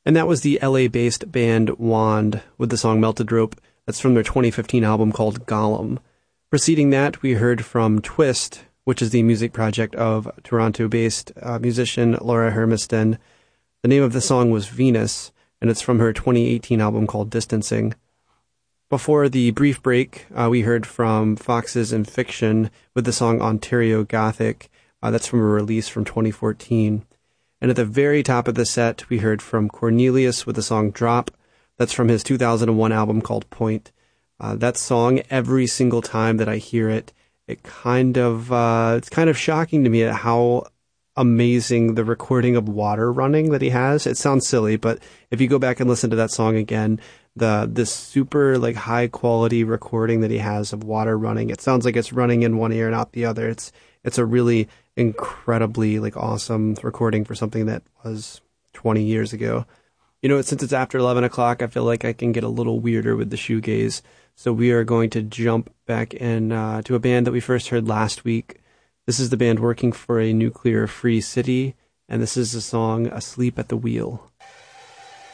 And that was the LA-based band Wand with the song Melted Rope. That's from their 2015 album called Golem. Preceding that, we heard from Twist, which is the music project of Toronto-based musician Laura Hermiston. The name of the song was Venus, and it's from her 2018 album called Distancing. Before the brief break, we heard from Foxes and Fiction with the song Ontario Gothic. That's from a release from 2014. And at the very top of the set, we heard from Cornelius with the song Drop. That's from his 2001 album called Point. That song, every single time that I hear it, it's kind of shocking to me at how amazing the recording of water running that he has. It sounds silly, but if you go back and listen to that song again, this super like high quality recording that he has of water running, it sounds like it's running in one ear and out the other. It's a really incredibly like awesome recording for something that was 20 years ago. You know, since it's after 11 o'clock, I feel like I can get a little weirder with the shoegaze. So we are going to jump back in to a band that we first heard last week. This is the band Working for a Nuclear Free City, and this is the song Asleep at the Wheel.